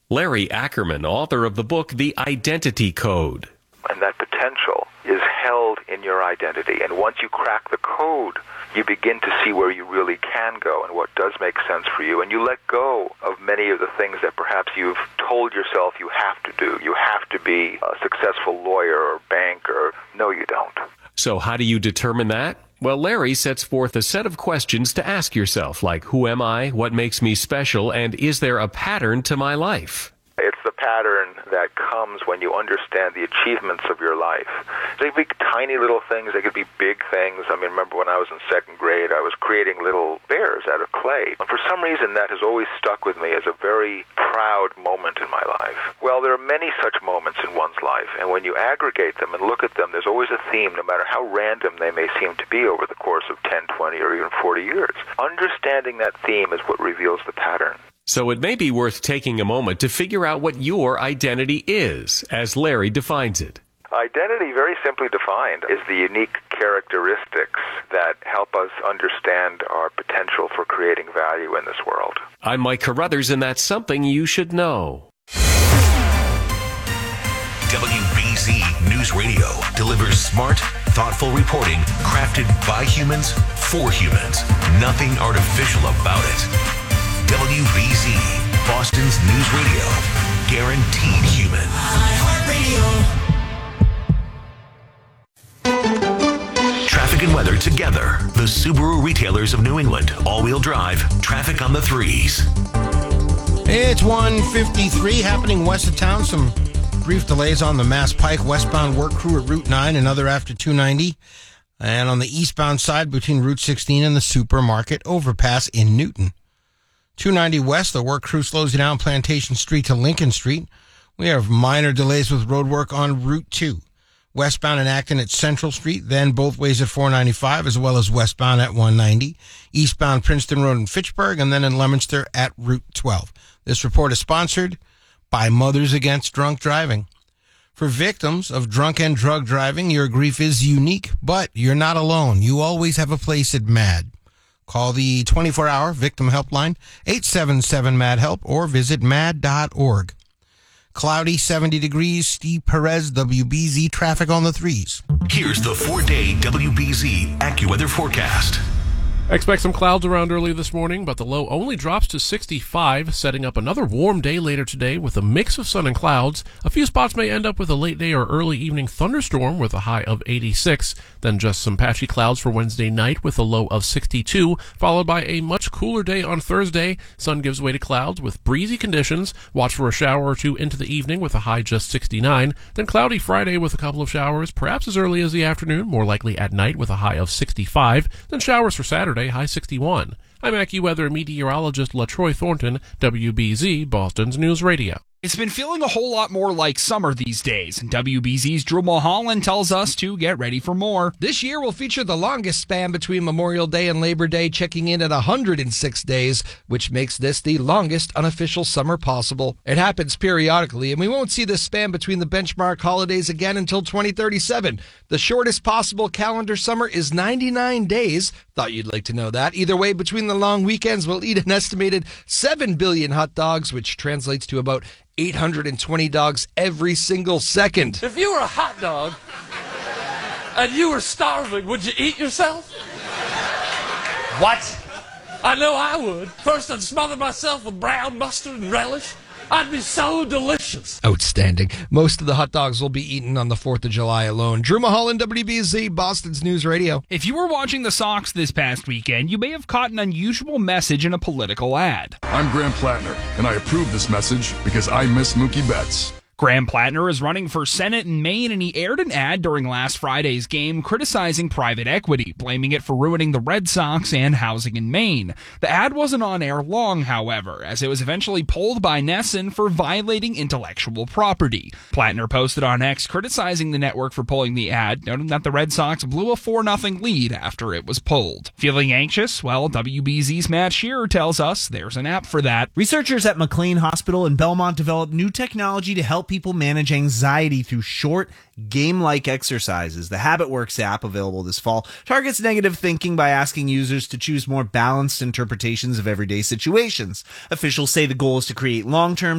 Larry Ackerman, author of the book The Identity Code. And that potential is held in your identity. And once you crack the code, you begin to see where you really can go and what does make sense for you. And you let go of many of the things that perhaps you've told yourself you have to do. You have to be a successful lawyer or banker. No, you don't. So how do you determine that? Well, Larry sets forth a set of questions to ask yourself, like, who am I, what makes me special, and is there a pattern to my life? It's the pattern that comes when you understand the achievements of your life. They could be tiny little things. They could be big things. I mean, remember when I was in second grade, I was creating little bears out of clay. And for some reason, that has always stuck with me as a very proud moment in my life. Well, there are many such moments in one's life. And when you aggregate them and look at them, there's always a theme, no matter how random they may seem to be over the course of 10, 20, or even 40 years. Understanding that theme is what reveals the pattern. So it may be worth taking a moment to figure out what your identity is, as Larry defines it. Identity, very simply defined, is the unique characteristics that help us understand our potential for creating value in this world. I'm Mike Carruthers, and that's something you should know. WBZ News Radio delivers smart, thoughtful reporting crafted by humans for humans. Nothing artificial about it. WBZ, Boston's news radio, guaranteed human. Traffic and weather together. The Subaru retailers of New England. All-wheel drive. Traffic on the threes. It's 1:53 happening west of town. Some brief delays on the Mass Pike westbound work crew at Route 9, another after 290. And on the eastbound side between Route 16 and the Supermarket overpass in Newton. 290 west, the work crew slows you down Plantation Street to Lincoln Street. We have minor delays with road work on Route 2. Westbound in Acton at Central Street, then both ways at 495, as well as westbound at 190. Eastbound Princeton Road in Fitchburg, and then in Leominster at Route 12. This report is sponsored by Mothers Against Drunk Driving. For victims of drunk and drug driving, your grief is unique, but you're not alone. You always have a place at MAD. Call the 24-hour victim helpline, 877-MAD-HELP, or visit mad.org. Cloudy, 70 degrees, Steve Perez, WBZ, traffic on the threes. Here's the 4-day WBZ AccuWeather forecast. Expect some clouds around early this morning, but the low only drops to 65, setting up another warm day later today with a mix of sun and clouds. A few spots may end up with a late day or early evening thunderstorm with a high of 86, then just some patchy clouds for Wednesday night with a low of 62, followed by a much cooler day on Thursday. Sun gives way to clouds with breezy conditions. Watch for a shower or two into the evening with a high just 69, then cloudy Friday with a couple of showers, perhaps as early as the afternoon, more likely at night with a high of 65, then showers for Saturday, high 61. I'm AccuWeather meteorologist LaTroy Thornton, WBZ, Boston's News Radio. It's been feeling a whole lot more like summer these days, and WBZ's Drew Mulholland tells us to get ready for more. This year will feature the longest span between Memorial Day and Labor Day, checking in at 106 days, which makes this the longest unofficial summer possible. It happens periodically, and we won't see this span between the benchmark holidays again until 2037. The shortest possible calendar summer is 99 days. Thought you'd like to know that. Either way, between the long weekends, we'll eat an estimated 7 billion hot dogs, which translates to about 820 dogs every single second. If you were a hot dog and you were starving, would you eat yourself? What? I know I would. First, I'd smother myself with brown mustard and relish. I'd be so delicious. Outstanding. Most of the hot dogs will be eaten on the 4th of July alone. Drew Mulholland, WBZ, Boston's News Radio. If you were watching the Sox this past weekend, you may have caught an unusual message in a political ad. I'm Graham Plattner, and I approve this message because I miss Mookie Betts. Graham Plattner is running for Senate in Maine, and he aired an ad during last Friday's game criticizing private equity, blaming it for ruining the Red Sox and housing in Maine. The ad wasn't on air long, however, as it was eventually pulled by NESN for violating intellectual property. Plattner posted on X criticizing the network for pulling the ad, noting that the Red Sox blew a 4-0 lead after it was pulled. Feeling anxious? Well, WBZ's Matt Shearer tells us there's an app for that. Researchers at McLean Hospital in Belmont developed new technology to help people manage anxiety through short, game-like exercises. The HabitWorks app, available this fall, targets negative thinking by asking users to choose more balanced interpretations of everyday situations. Officials say the goal is to create long-term